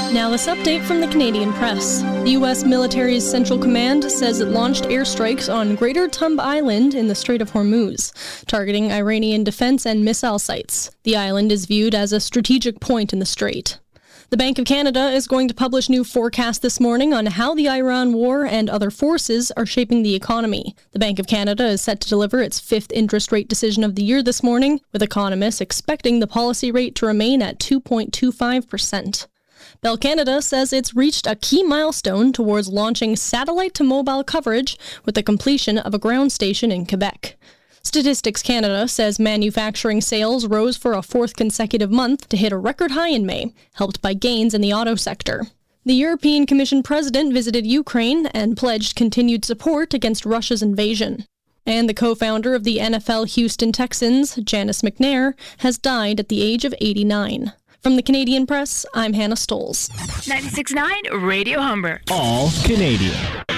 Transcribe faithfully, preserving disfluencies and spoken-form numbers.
Now this update from the Canadian Press. The U S military's Central Command says it launched airstrikes on Greater Tumb Island in the Strait of Hormuz, targeting Iranian defense and missile sites. The island is viewed as a strategic point in the strait. The Bank of Canada is going to publish new forecasts this morning on how the Iran war and other forces are shaping the economy. The Bank of Canada is set to deliver its fifth interest rate decision of the year this morning, with economists expecting the policy rate to remain at two point two five percent. Bell Canada says it's reached a key milestone towards launching satellite-to-mobile coverage with the completion of a ground station in Quebec. Statistics Canada says manufacturing sales rose for a fourth consecutive month to hit a record high in May, helped by gains in the auto sector. The European Commission president visited Ukraine and pledged continued support against Russia's invasion. And the co-founder of the N F L Houston Texans, Janice McNair, has died at the age of eighty-nine. From the Canadian Press, I'm Hannah Stolz. ninety-six point nine Radio Humber. All Canadian.